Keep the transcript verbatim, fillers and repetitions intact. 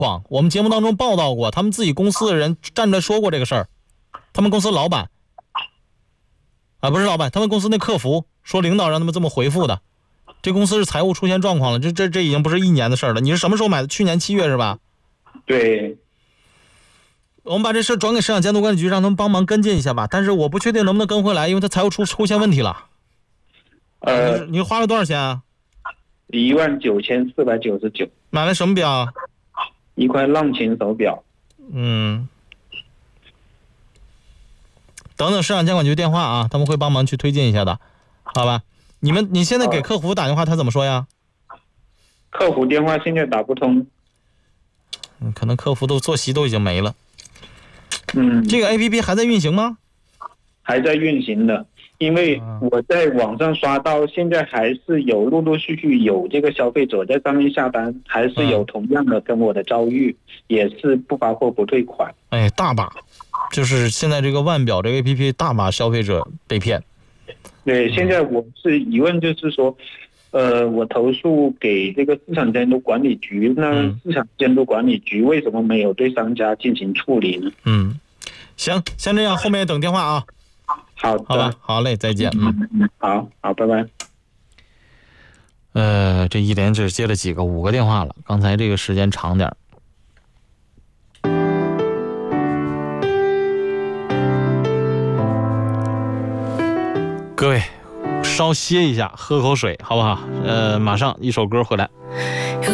广，我们节目当中报道过，他们自己公司的人站出来说过这个事儿，他们公司老板啊，不是老板，他们公司那客服说领导让他们这么回复的，这公司是财务出现状况了，这这这已经不是一年的事儿了。你是什么时候买的？去年七月是吧？ 对。 我们把这事转给市场监督管理局，让他们帮忙跟进一下吧。但是我不确定能不能跟回来，因为他财务出出现问题了。 呃， 你你花了多少钱啊？ 一万九千四百九十九。 买了什么表？ 一块浪琴手表。 嗯。等等市场监管局电话啊，他们会帮忙去推进一下的，好吧？你们你现在给客服打电话，他怎么说呀？ 客服电话现在打不通。 嗯，可能客服都坐席都已经没了。 嗯， 这个 A P P 还在运行吗？ 还在运行的，因为我在网上刷到，现在还是有陆陆续续有这个消费者在上面下单，还是有同样的跟我的遭遇，也是不发货不退款。 哎，大把，就是现在这个腕表这个 A P P 大把消费者被骗。 对，现在我是疑问，就是说。呃，我投诉给这个市场监督管理局，那市场监督管理局为什么没有对商家进行处理呢？ 嗯，行，先这样，后面等电话啊。 好的， 好吧，好嘞，再见。 嗯嗯，好好，拜拜。 呃，这一连只接了几个，五个电话了，刚才这个时间长点。各位。稍歇一下，喝口水，好不好？呃，马上一首歌回来。